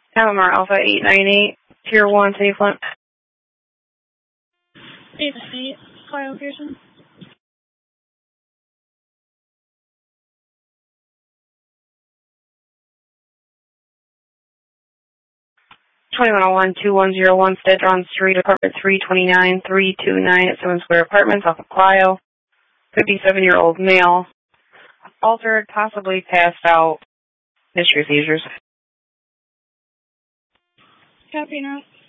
Palomar Alpha 898, Tier 1, City Flint. 898, fire location. (2101-2101) Stedron Street, Apartment 329, 329 at 7 Square Apartments, off of Clio. 57-year-old male. Altered, possibly passed out. History of seizures. Copy now.